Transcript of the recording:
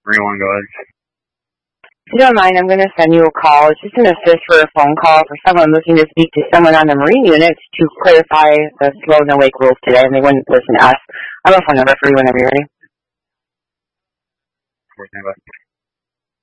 Everyone goes. If you don't mind, I'm going to send you a call. It's just an assist for a phone call for someone looking to speak to someone on the Marine units to clarify the slow no wake rules today, and they wouldn't listen to us. I have a phone number for you whenever you're ready.